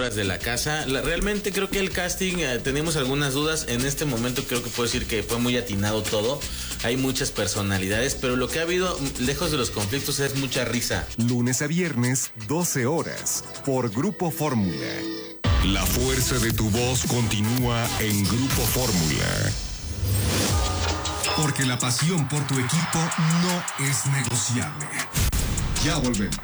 horas de la casa. Realmente creo que el casting, tenemos algunas dudas. En este momento creo que puedo decir que fue muy atinado todo. Hay muchas personalidades, pero lo que ha habido, lejos de los conflictos, es mucha risa. Lunes a viernes, 12 horas, por Grupo Fórmula. La fuerza de tu voz continúa en Grupo Fórmula. Porque la pasión por tu equipo no es negociable. Ya volvemos.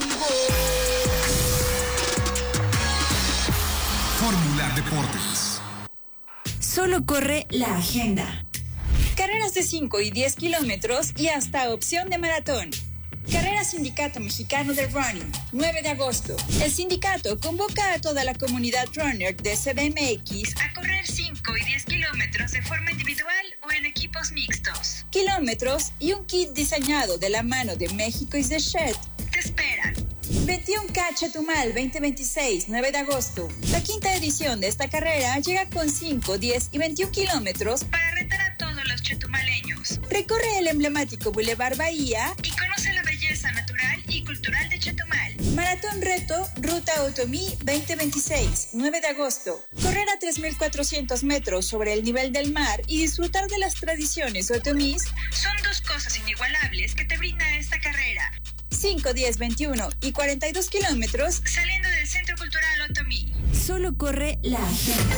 Fórmula Deportes. Solo corre la agenda. Carreras de 5 y 10 kilómetros y hasta opción de maratón. Carrera Sindicato Mexicano de Running, 9 de agosto. El sindicato convoca a toda la comunidad runner de CDMX a correr 5 y 10 kilómetros de forma individual o en equipos mixtos. Kilómetros y un kit diseñado de la mano de México is the Shed te esperan. 21K Chetumal 2026, 9 de agosto. La quinta edición de esta carrera llega con 5, 10 y 21 kilómetros para retar a todos los chetumaleños. Recorre el emblemático Boulevard Bahía y conoce la belleza natural y cultural de Chetumal. Maratón Reto Ruta Otomí 2026, 9 de agosto. Correr a 3.400 metros sobre el nivel del mar y disfrutar de las tradiciones otomís son dos cosas inigualables que te brinda esta carrera. 5, 10, 21 y 42 kilómetros saliendo del Centro Cultural Otomí. Solo corre la agenda.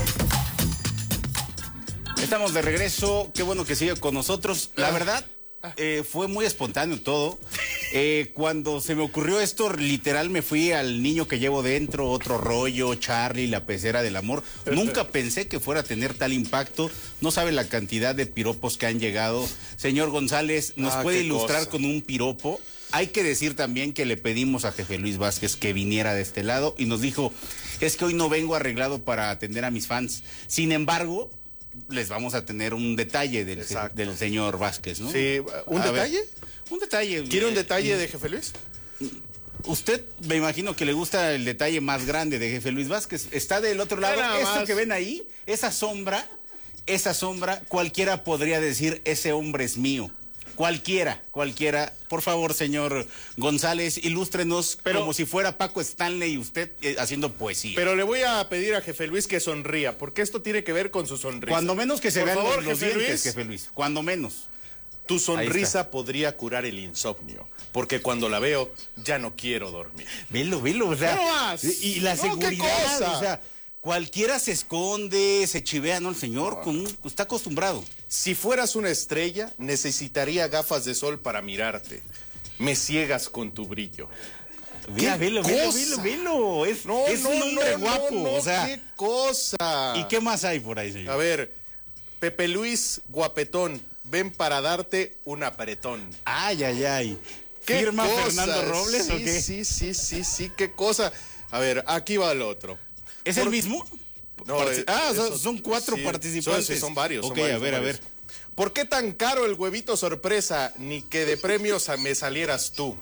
Estamos de regreso, qué bueno que sigue con nosotros. La verdad, fue muy espontáneo todo. Cuando se me ocurrió esto, literal me fui al niño que llevo dentro, otro rollo, Charlie, la pecera del amor. Nunca pensé que fuera a tener tal impacto. No sabe la cantidad de piropos que han llegado. Señor González, ¿nos puede ilustrar con un piropo? Hay que decir también que le pedimos a Jefe Luis Vázquez que viniera de este lado y nos dijo, es que hoy no vengo arreglado para atender a mis fans. Sin embargo, les vamos a tener un detalle del señor Vázquez, ¿no? Sí, ¿un detalle? Un detalle. ¿Quiere un detalle de Jefe Luis? Usted, me imagino que le gusta el detalle más grande de Jefe Luis Vázquez. Está del otro lado. Esto que ven ahí, esa sombra, cualquiera podría decir, ese hombre es mío. Cualquiera. Por favor, señor González, ilústrenos como si fuera Paco Stanley y usted haciendo poesía. Pero le voy a pedir a Jefe Luis que sonría, porque esto tiene que ver con su sonrisa. Cuando menos que se vean los dientes, Luis, Jefe Luis. Cuando menos. Tu sonrisa podría curar el insomnio, porque cuando la veo, ya no quiero dormir. Velo, o sea. No más. Y la seguridad, o sea, cualquiera se esconde, se chivea, ¿no? El señor está acostumbrado. Si fueras una estrella, necesitaría gafas de sol para mirarte. Me ciegas con tu brillo. Velo. Es un hombre guapo, o sea. ¡Qué cosa! ¿Y qué más hay por ahí, señor? A ver, Pepe Luis Guapetón, ven para darte un apretón. Ay. ¿Firma cosa? Fernando Robles o qué? Sí, qué cosa. A ver, aquí va el otro. ¿Es el mismo? No, son 4 participantes. Sí, son varios. Ok, son varios, a ver. ¿Por qué tan caro el huevito sorpresa? Ni que de premios me salieras tú.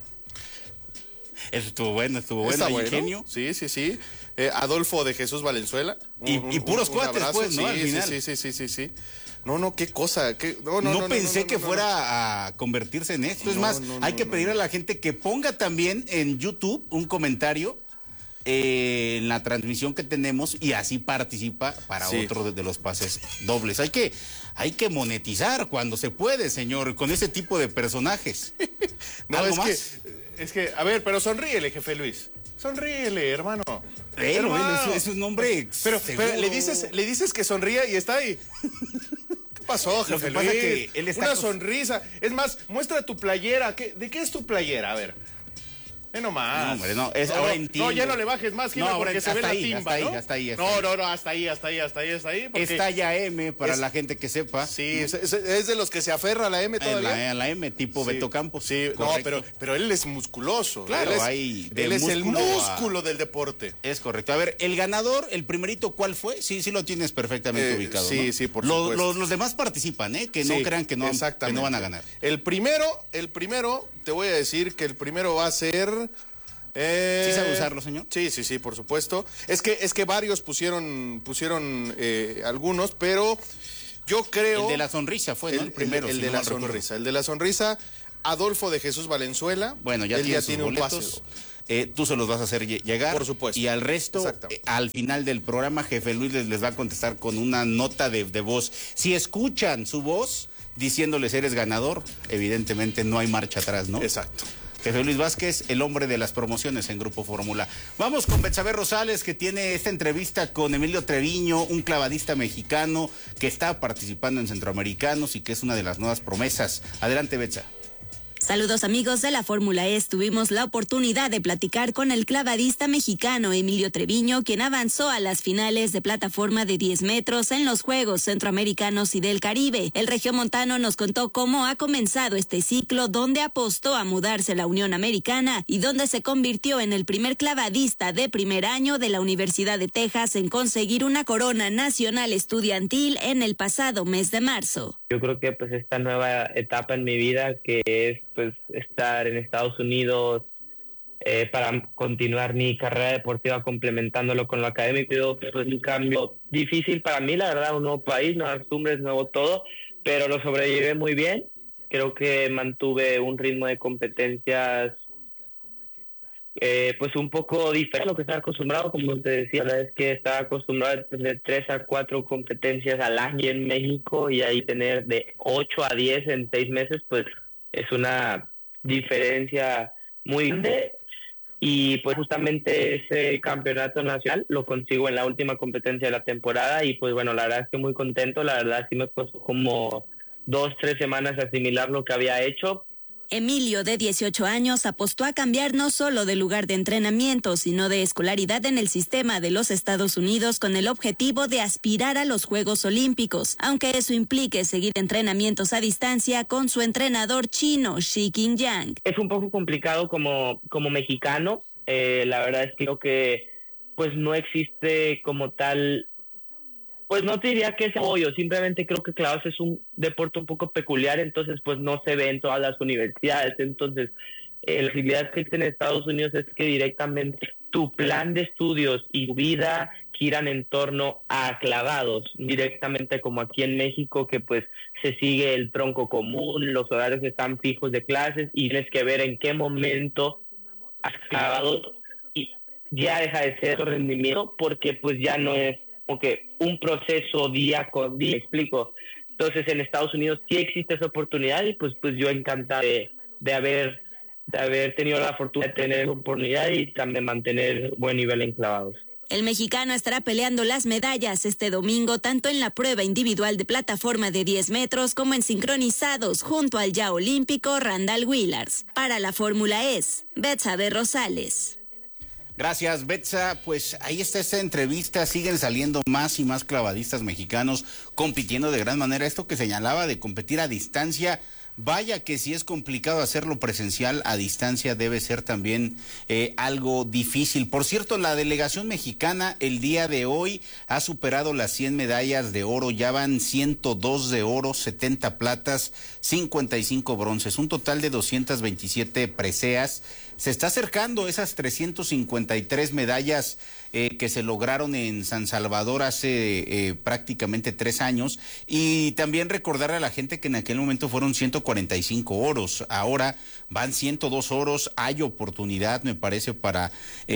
Eso estuvo bueno. Ingenio. Sí. Adolfo de Jesús Valenzuela. Y puros cuates, pues, ¿no? Al final. Sí. No, qué cosa. No pensé que fuera a convertirse en esto. Es más, hay que pedir a la gente que ponga también en YouTube un comentario en la transmisión que tenemos y así participa para otro de los pases dobles. Hay que monetizar cuando se puede, señor, con ese tipo de personajes. Es que, a ver, pero sonríele, Jefe Luis. Sonríele, hermano. Es un hombre. Pero le dices que sonría y está ahí. ¿Qué pasó, Jefe Luis? Que él está una sonrisa. Es más, muestra tu playera. ¿De qué es tu playera? A ver. Nomás. No, hombre, no. Ahora entiendo. No, ya no le bajes más, Gil, porque se ve la timba, ¿no? Hasta ahí. No, hasta ahí. Porque... Está ya M, para la gente que sepa. Sí, ¿no? es de los que se aferra a la M todavía. A la M, tipo Beto Campos. Sí, correcto. No, pero él es musculoso. Claro, él es el músculo del deporte. Es correcto. A ver, el ganador, el primerito, ¿cuál fue? Sí lo tienes perfectamente ubicado, ¿no? Sí, por supuesto. Los demás participan, que no crean que no van a ganar. El primero, te voy a decir que el primero va a ser... ¿Sí sabe usarlo, señor? Sí, por supuesto. Es que varios pusieron algunos, pero yo creo... El de la sonrisa fue, ¿no? El primero. El de la sonrisa. Adolfo de Jesús Valenzuela. Bueno, ya él tiene ya tiene un boletos. pase. Tú se los vas a hacer llegar. Por supuesto. Y al resto, Exactamente. al final del programa, Jefe Luis les va a contestar con una nota de voz. Si escuchan su voz diciéndoles eres ganador, evidentemente no hay marcha atrás, ¿no? Exacto. Jefe Luis Vázquez, el hombre de las promociones en Grupo Fórmula. Vamos con Betsabe Rosales, que tiene esta entrevista con Emilio Treviño, un clavadista mexicano que está participando en Centroamericanos y que es una de las nuevas promesas. Adelante, Betsa. Saludos amigos de la Fórmula E. Tuvimos la oportunidad de platicar con el clavadista mexicano Emilio Treviño, quien avanzó a las finales de plataforma de 10 metros en los Juegos Centroamericanos y del Caribe. El regiomontano nos contó cómo ha comenzado este ciclo, donde apostó a mudarse a la Unión Americana y donde se convirtió en el primer clavadista de primer año de la Universidad de Texas en conseguir una corona nacional estudiantil en el pasado mes de marzo. Yo creo que pues esta nueva etapa en mi vida, que es pues estar en Estados Unidos para continuar mi carrera deportiva complementándolo con lo académico, pues un cambio difícil para mí, la verdad, un nuevo país, nuevas costumbres, nuevo todo, pero lo sobrellevé muy bien. Creo que mantuve un ritmo de competencias pues un poco diferente a lo que estaba acostumbrado. Como te decía, la verdad es que estaba acostumbrado a tener 3 a 4 competencias al año en México, y ahí tener de 8 a 10 en 6 meses, pues es una diferencia muy grande. Y pues justamente ese campeonato nacional lo consigo en la última competencia de la temporada, y pues bueno, la verdad es que muy contento. La verdad sí me costó como 2-3 semanas asimilar lo que había hecho. Emilio, de 18 años, apostó a cambiar no solo de lugar de entrenamiento, sino de escolaridad en el sistema de los Estados Unidos, con el objetivo de aspirar a los Juegos Olímpicos, aunque eso implique seguir entrenamientos a distancia con su entrenador chino, Shi Qingyang. Es un poco complicado como mexicano. La verdad es que creo que pues no existe como tal. Pues no te diría que es apoyo, simplemente creo que clavados es un deporte un poco peculiar, entonces pues no se ve en todas las universidades. Entonces la facilidad que existe en Estados Unidos es que directamente tu plan de estudios y vida giran en torno a clavados, directamente como aquí en México, que pues se sigue el tronco común, los horarios están fijos de clases y tienes que ver en qué momento has clavado, y ya deja de ser rendimiento porque pues ya no es como que un proceso día con día, explico. Entonces en Estados Unidos sí existe esa oportunidad, y pues yo encantado de haber tenido la fortuna de tener oportunidad y también mantener buen nivel en clavados. El mexicano estará peleando las medallas este domingo, tanto en la prueba individual de plataforma de 10 metros como en sincronizados, junto al ya olímpico Randall Willars. Para la Fórmula E, Betsabe Rosales. Gracias, Betsa. Pues ahí está esta entrevista. Siguen saliendo más y más clavadistas mexicanos compitiendo de gran manera. Esto que señalaba de competir a distancia, vaya que si es complicado hacerlo presencial, a distancia debe ser también algo difícil. Por cierto, la delegación mexicana el día de hoy ha superado las 100 medallas de oro. Ya van 102 de oro, 70 platas, 55 bronces, un total de 227 preseas. Se está acercando esas 353 medallas que se lograron en San Salvador hace prácticamente 3 años. Y también recordarle a la gente que en aquel momento fueron 145 oros. Ahora van 102 oros. Hay oportunidad, me parece, para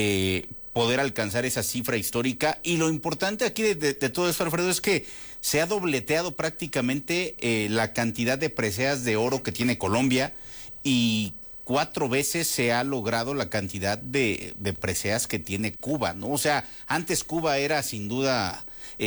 poder alcanzar esa cifra histórica. Y lo importante aquí de todo esto, Alfredo, es que se ha dobleteado prácticamente la cantidad de preseas de oro que tiene Colombia, y 4 veces se ha logrado la cantidad de preseas que tiene Cuba, ¿no? O sea, antes Cuba era sin duda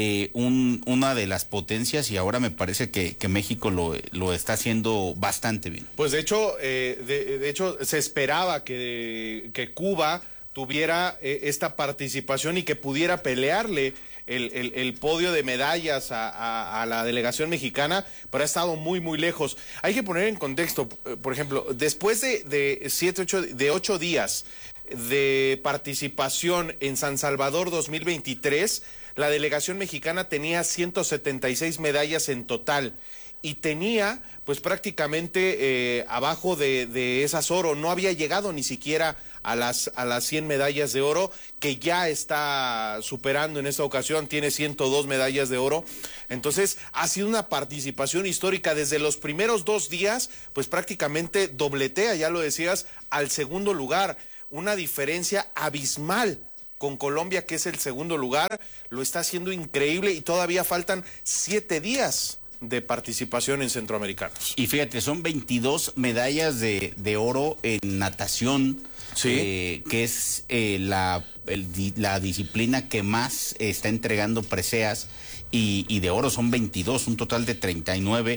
una de las potencias, y ahora me parece que México lo está haciendo bastante bien. Pues de hecho se esperaba que Cuba tuviera esta participación y que pudiera pelearle el podio de medallas a la delegación mexicana, pero ha estado muy, muy lejos. Hay que poner en contexto, por ejemplo, después de 8 días de participación en San Salvador 2023, la delegación mexicana tenía 176 medallas en total. y tenía pues prácticamente abajo de esas oro, no había llegado ni siquiera a las 100 medallas de oro, que ya está superando en esta ocasión, tiene 102 medallas de oro. Entonces ha sido una participación histórica desde los primeros 2 días, pues prácticamente dobletea, ya lo decías, al segundo lugar, una diferencia abismal con Colombia, que es el segundo lugar, lo está haciendo increíble y todavía faltan 7 días de participación en Centroamericanos. Y fíjate, son 22 medallas de oro en natación, sí, que es la disciplina que más está entregando preseas, y de oro son 22, un total de 39.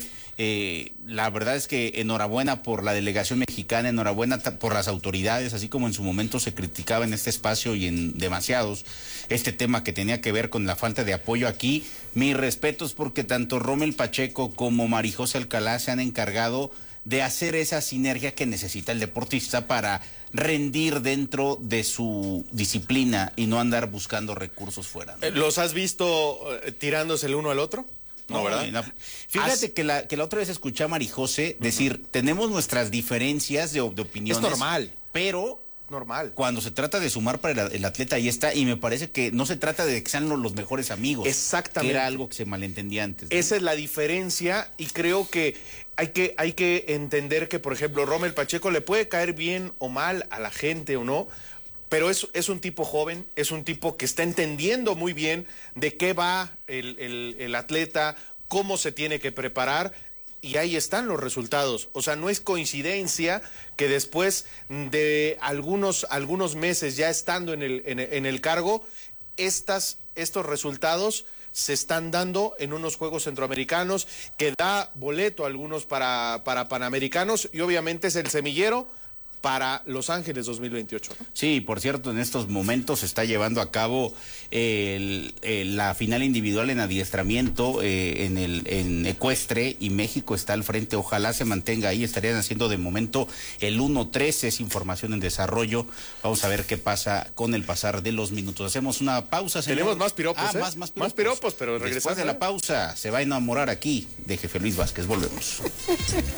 La verdad es que enhorabuena por la delegación mexicana, enhorabuena por las autoridades, así como en su momento se criticaba en este espacio y en demasiados este tema que tenía que ver con la falta de apoyo aquí. Mis respetos, porque tanto Rommel Pacheco como Marijose Alcalá se han encargado de hacer esa sinergia que necesita el deportista para rendir dentro de su disciplina y no andar buscando recursos fuera, ¿no? ¿Los has visto tirándose el uno al otro? No, ¿verdad? No. Fíjate que la otra vez escuché a Marijose decir, tenemos nuestras diferencias de opiniones. Es normal. Pero normal. Cuando se trata de sumar para el atleta, ahí está, y me parece que no se trata de que sean los mejores amigos. Exactamente. Que era algo que se malentendía antes, ¿no? Esa es la diferencia, y creo que hay que entender que, por ejemplo, Rommel Pacheco le puede caer bien o mal a la gente o no, pero es un tipo joven, es un tipo que está entendiendo muy bien de qué va el atleta, cómo se tiene que preparar, y ahí están los resultados. O sea, no es coincidencia que después de algunos meses ya estando en el cargo, estos resultados se están dando en unos Juegos Centroamericanos, que da boleto a algunos para Panamericanos, y obviamente es el semillero para Los Ángeles 2028, ¿no? Sí, por cierto, en estos momentos se está llevando a cabo la final individual en adiestramiento en ecuestre, y México está al frente. Ojalá se mantenga ahí. Estarían haciendo de momento el 1-3, es información en desarrollo. Vamos a ver qué pasa con el pasar de los minutos. Hacemos una pausa, señor. Tenemos más piropos, más piropos, pero regresamos. Después de la pausa se va a enamorar aquí de Jefe Luis Vázquez. Volvemos.